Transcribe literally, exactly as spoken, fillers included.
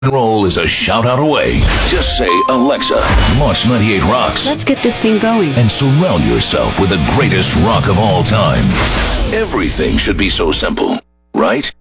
and roll is a shout out away. Just say, Alexa, launch ninety-eight Rocks. Let's get this thing going. And surround yourself with the greatest rock of all time. Everything should be so simple, right?